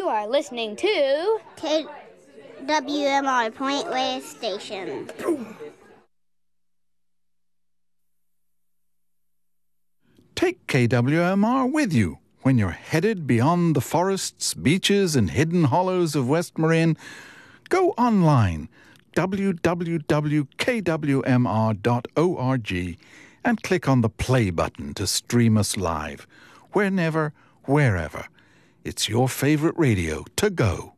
You are listening to KWMR Point West Station. Take KWMR with you when you're headed beyond the forests, beaches, and hidden hollows of West Marin. Go online, www.kwmr.org, and click on the play button to stream us live. Whenever, wherever. It's your favorite radio to go.